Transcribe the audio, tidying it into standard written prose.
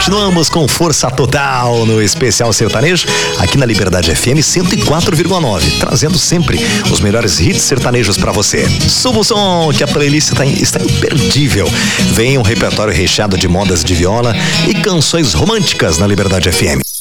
Continuamos com força total no Especial Sertanejo, aqui na Liberdade FM 104,9, trazendo sempre os melhores hits sertanejos pra você. Suba o som, que a playlist está imperdível. Vem um repertório recheado de modas de viola e canções românticas na Liberdade FM.